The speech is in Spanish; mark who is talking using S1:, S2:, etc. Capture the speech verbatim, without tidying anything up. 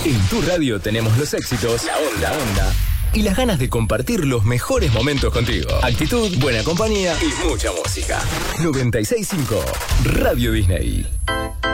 S1: En tu radio tenemos los éxitos, la onda, la onda y las ganas de compartir los mejores momentos contigo. Actitud, buena compañía y mucha música. noventa y seis punto cinco Radio Disney.